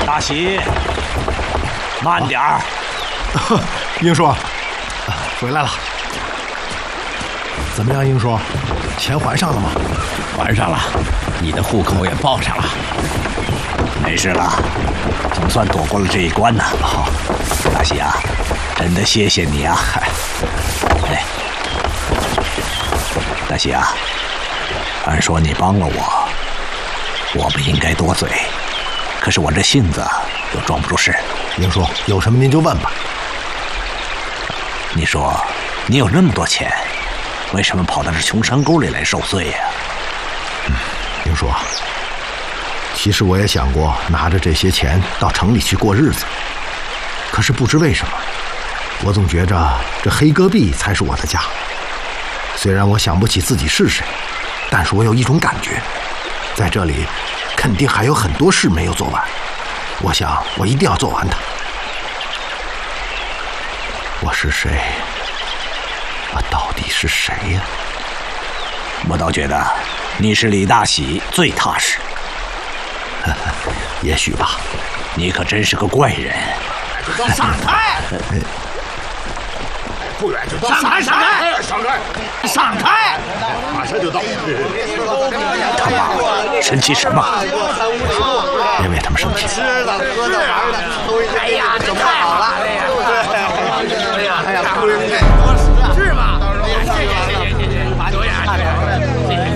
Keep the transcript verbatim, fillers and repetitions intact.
大喜，慢点儿。 英叔，回来了。怎么样，英叔？钱还上了吗？ 还上了，你的户口也报上了。没事了，总算躲过了这一关呢。好，大喜啊，真的谢谢你啊！哎，大喜啊，按说你帮了我，我不应该多嘴，可是我这性子又装不住事。 英叔，有什么您就问吧。 你说，你有那么多钱，为什么跑到这穷山沟里来受罪呀？ 嗯，英叔，其实我也想过拿着这些钱到城里去过日子，可是不知为什么，我总觉着这黑戈壁才是我的家。虽然我想不起自己是谁，但是我有一种感觉，在这里肯定还有很多事没有做完。我想我一定要做完它。我是谁？我到底是谁呀？ 我倒觉得你是李大喜最踏实。 也许吧。 你可真是个怪人。 闪开！不远就到。闪开！闪开！闪开！闪开！马上就到。 他妈，生气什么？ 别为他们生气。 吃的、喝的、玩的，都哎呀，这太好了！哎呀，哎呀，哎呀，是吧？哎呀，谢谢谢谢谢谢，把酒也。